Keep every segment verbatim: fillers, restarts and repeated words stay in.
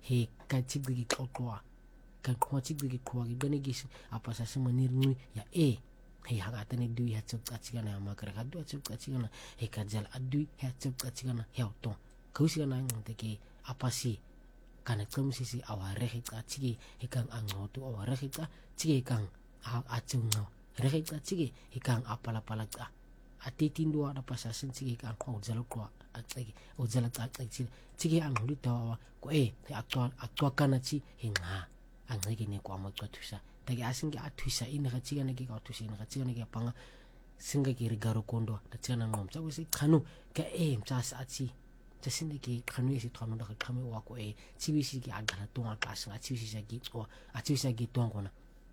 he ka tsigigi qoqwa ka qwa tsigigi qwa gi bane gi apa sa se manir ngui ya e he hanga tane dui ha tsuk tsigana ya makare ka dui tsuk tsigana he ka jal adui he tsuk tsigana he auto kausi kana ngte ke apa si kana tsamu sisi aware he ka tsigi he kang angoto aware he ka tsigi kang a atsunga re ka tsigi he kang apala pala ka atitin dua da pasasen tsigi kang ko jal ko atsigi o jal ka tsigi tsigi ang huli tawa ko e he atwa atwa kana chi he nga ang ngi ne kwa mo ka tusa tagi asing ki atusa ina ka tsigi na ki ka tusa ina ka tsigi na ki panga singa ki rigaro kondo da tsana ngom tsa wisi khanu ka e mtsa sa chi jasinde ki khanu isi thano da khame wa ko e chibisi ki agala tonga ka singa chibisi sa ki o a chibisi ki tonga kona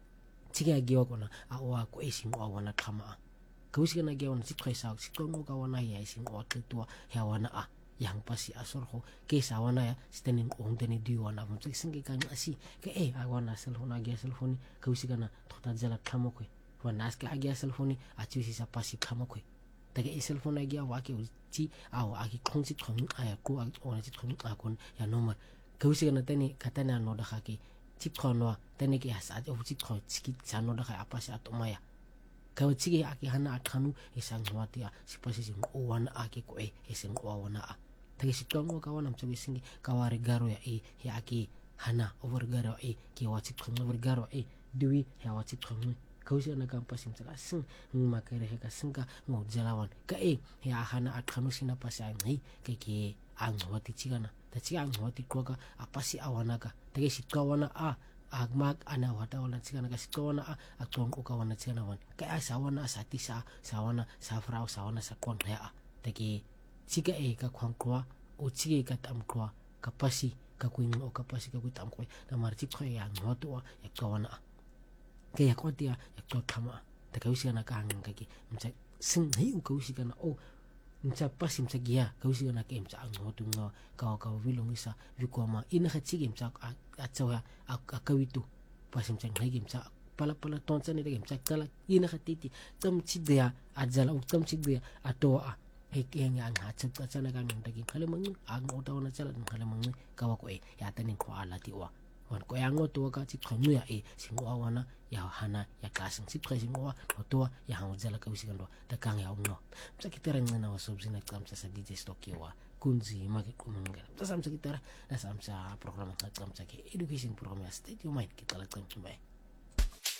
tsigi agi wa kona a wa ko e sing wa wana khama kausi kana ge wana sitkhoi sa sikongo ka wana ya sing o ttua ya wana a yang pasi asor ho ke sa wana ya stening ong tene di wana mo tsik singi kan asi ke e a wana sel hona ge sel honi kausi kana thota jala khamo ko wana aske agi sel honi a chibisi sa pasi khamo ko tage e sel hona ge wa ke chi a wa aki khongsi khong a ko a ona chi khong a kon ya normal kausi kana tene katana no da khaki chip khono tene ki asa o chip kho chiki chano da kha apa sa to maya ka chiki aki hana akhanu isang hwati a sipasi sing o wana aki ko e ising o wana a tagi sitongo ka wana mchobi singi ka wari garo ya e ya aki hana over garo e ki wa chip khong over garo e dui ya wa chip khong kausi na ka pasim tsaka sing ngma kere ka singa ngo jalawan ka e ya hana akhanu sina pasa ngai ke ke ang hwati chigana ta chi ang hwati ko ka apasi awana ka tagi sikawana a agmak ana wata wala chigana ka sikawana a atong ko ka wana chigana wan ka asawana asati sa sawana safrao sawana sa kon ya a tagi chiga e ka khwang kwa o chige ka tam kwa ka pasi ka kuin o ka pasi ka ku tam ko na mar chi khoi yang hoto ya kawana ke ya ko dia ya to khama ta kausi kana ka hang ka ki mcha sing hi u kausi kana o mcha pasim cha gia kausi kana ke mcha ang hotu ngo ka ka wilong isa vikoma ina kha chige mcha a chawa a kawitu pasim cha ngai mcha pala pala toncha ni de mcha kala ina kha titi tam chi dia ajala uktam chi dia ato a he ke nga nga cha cha na ka ngam ta ki khale mang ang ota wana chala khale mang ka wa ko e ya ta ni ko ala ti wa wan ko yang to ka chi khonu ya e singwa wana ya hana ya kasing si khoi singwa to ya hang jala ka usikan do ta kang ya umno sa kitara ngana wa subsina kam sa D J Stocky wa kunzi magi kumunga ta sam sa kitara na sam sa program ka kam sa ke education program ya state you mind kita la kam